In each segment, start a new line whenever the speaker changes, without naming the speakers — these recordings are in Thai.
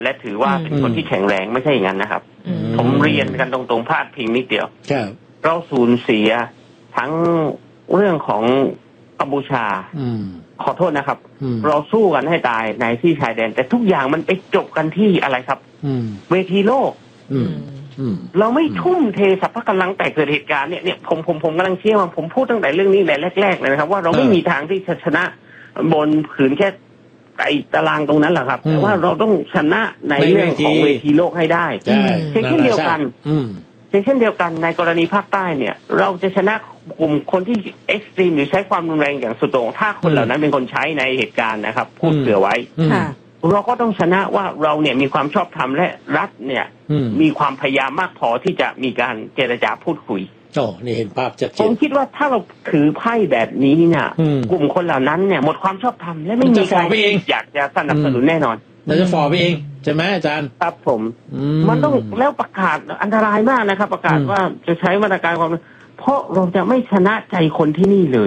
และถือว่าเป็นคนที่แข็งแรงไม่ใช่อย่างนั้นนะครับผมเรียนกันตรงๆพลาดพิงนิดเดียวเราสูญเสียทั้งเรื่องของกัมพูชาขอโทษนะครับเราสู้กันให้ตายในที่ชายแดนแต่ทุกอย่างมันไปจบกันที่อะไรครับเวทีโลกเราไม่ทุ่มเทสรรพกำลังแต่เกิดเหตุการณ์เนี่ยผมกำลังเชื่อว่าผมพูดตั้งแต่เรื่องนี้แต่แรกๆเลยนะครับว่าเราไม่มีทางที่จะชนะบนผืนแค่ไอ้ตารางตรงนั้นแหละครับแต่ว่าเราต้องชนะในเรื่องของเวทีโลกให้ได้เช่นเดียวกันในกรณีภาคใต้เนี่ยเราจะชนะกลุ่มคนที่เอ็กซ์ตรีมหรือใช้ความรุนแรงอย่างสุดโต่งถ้าคนเหล่านั้นเป็นคนใช้ในเหตุการณ์นะครับพูดเผื่อไว้เราก็ต้องชนะว่าเราเนี่ยมีความชอบธรรมและรัฐเนี่ยมีความพยายามมากพอที่จะมีการเจรจาพูดคุย
นี่เห็นภาพชัดเจน
ผมคิดว่าถ้าเราถือไพ่แบบนี้เนี่ยกลุ่มคนเหล่านั้นเนี่ยหมดความชอบธรรมและไม่มีใครอยากจะสนับสนุนแน่นอน
เราจะฝ่อไปเองใช่ไหมอาจารย์
ครับผมมันต้องแล้วประกาศอันตรายมากนะครับประกาศว่าจะใช้มาตรการความเพราะเราจะไม่ชนะใจคนที่นี่เลย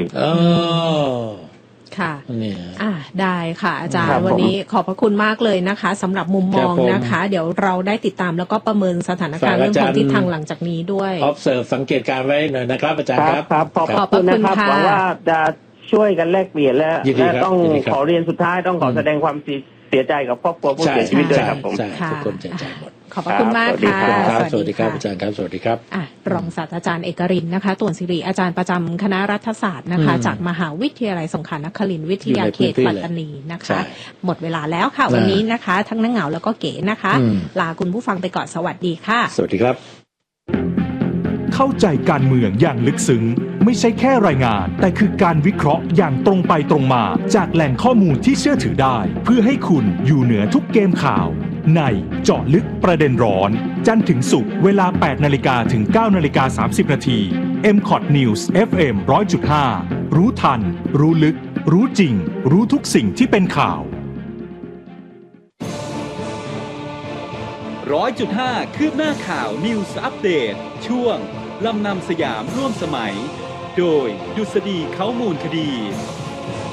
ค่ะได้ค่ะอาจารย์วันนี้ขอบพระคุณมากเลยนะคะสำหรับมุมมองนะคะเดี๋ยวเราได้ติดตามแล้วก็ประเมินสถานการณ์เรื่องของทิศทางหลังจากนี้ด้วย
observe สังเกตการไว้หน่อยนะครับอาจารย์ครับ
ขอบคุณนะครับหวังว่าจะช่วยกันแลกเปลี่ยนและต้องขอเรียนสุดท้ายต้องขอแสดงความเสียใจกับครอบครัวผู้เสียชีวิตด้วยครับผม
ทุกคนใจหมด
ขอบคุณมากค่ะ
สวัสดีครับอาจารย์ครับสวัสดีครับ
รองศาสตราจารย์เอกรินทร์นะคะต่วนศิริอาจารย์ประจำคณะรัฐศาสตร์นะคะจากมหาวิทยาลัยสงขลานครินทร์วิทยาเขตปัตตานีนะคะหมดเวลาแล้วค่ะวันนี้นะคะทั้งนักเหงาแล้วก็เก๋นะคะลาคุณผู้ฟังไปก่อนสวัสดีค่ะ
สวัสดีครับ
เข้าใจการเมืองอย่างลึกซึ้งไม่ใช่แค่รายงานแต่คือการวิเคราะห์อย่างตรงไปตรงมาจากแหล่งข้อมูลที่เชื่อถือได้เพื่อให้คุณอยู่เหนือทุกเกมข่าวในเจาะลึกประเด็นร้อนจันทร์ถึงศุกร์เวลา 8 นาฬิกาถึง 9 นาฬิกา 30 นาที MCOT News FM 100.5 รู้ทันรู้ลึกรู้จริงรู้ทุกสิ่งที่เป็นข่าว
100.5 คืบหน้าข่าว News Update ช่วงลำนำสยามร่วมสมัยโดยดุษฎีเขามูลคดี